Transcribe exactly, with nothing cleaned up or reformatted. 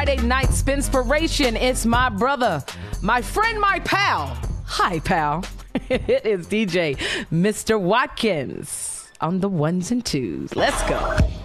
Friday night spinspiration. It's my brother, my friend, my pal. Hi, pal. It is D J Mister Watkins on the ones and twos. Let's go.